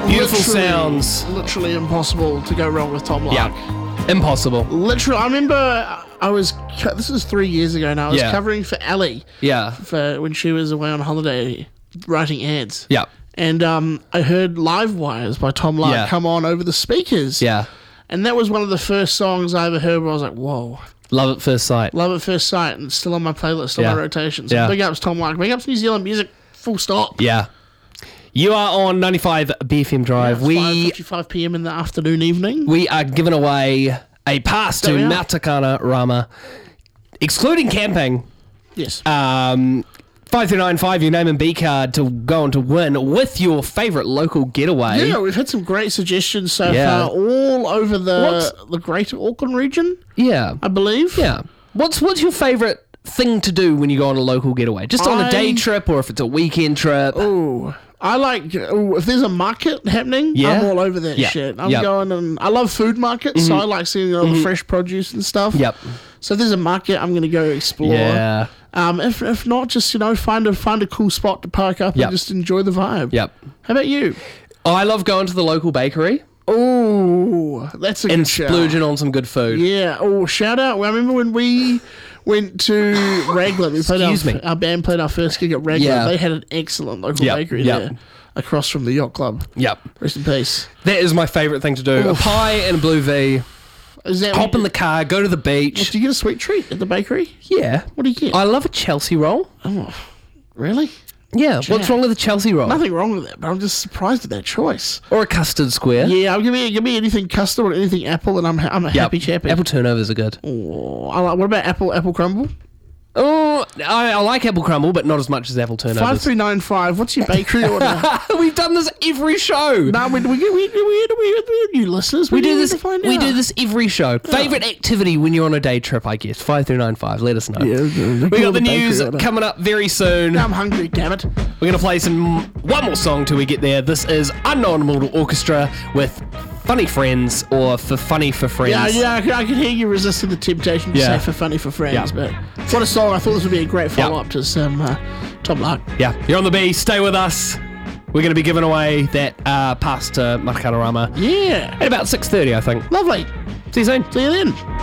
Beautiful sounds. Literally impossible to go wrong with Tom Lark. Yeah. Impossible. Literally, I remember this was 3 years ago now, I was covering for Ali. Yeah. For when she was away on holiday writing ads. Yeah. And I heard Live Wires by Tom Lark come on over the speakers. Yeah. And that was one of the first songs I ever heard where I was like, whoa. Love at first sight. Love at first sight. And it's still on my playlist, on my rotation. So big ups Tom Lark. Big ups New Zealand music. Full stop. Yeah. You are on 95 BFM Drive. Yeah, 5:55 p.m. in the afternoon, evening. We are giving away a pass to Matakana Rama, excluding camping. Yes. 5395, your name and B card to go on to win with your favourite local getaway. Yeah, we've had some great suggestions so far, all over the Greater Auckland region. Yeah, I believe. Yeah. What's your favourite thing to do when you go on a local getaway? Just on a day trip, or if it's a weekend trip? Oh, I like if there's a market happening. I'm all over that shit. I'm going, and I love food markets, so I like seeing all the fresh produce and stuff. Yep. So if there's a market, I'm going to go explore. Yeah. If not, just find a cool spot to park up and just enjoy the vibe. Yep. How about you? I love going to the local bakery. Oh, that's a good shout. And splurging on some good food. Yeah. Oh, shout out. I remember when we went to Raglan. Our band played our first gig at Raglan. Yeah. They had an excellent local bakery there across from the Yacht Club. Yep. Rest in peace. That is my favourite thing to do. Oof. A pie and a Blue V. Hop in the car, go to the beach. Do you get a sweet treat at the bakery? Yeah. What do you get? I love a Chelsea roll. Oh, really? Yeah. Jack. What's wrong with a Chelsea roll? Nothing wrong with that, but I'm just surprised at that choice. Or a custard square. Yeah, give me anything custard or anything apple, and I'm a happy chappy. Apple turnovers are good. Oh, what about apple crumble? Oh, I like apple crumble, but not as much as apple turnovers. 5395. What's your bakery order? We've done this every show. No, we new listeners. We do this every show. Favorite activity when you're on a day trip, I guess. 5395. Let us know. Yeah, we got the news coming up very soon. I'm hungry. Damn it. We're gonna play one more song till we get there. This is Unknown Mortal Orchestra with Funny Friends, or For Funny for Friends. Yeah, I can hear you resisting the temptation to say For Funny for Friends, but what a song. I thought this would be a great follow-up to some Tom Lark. Yeah, you're on the B. Stay with us. We're going to be giving away that pass to Matakana Rama. Yeah. At about 6:30, I think. Lovely. See you soon. See you then.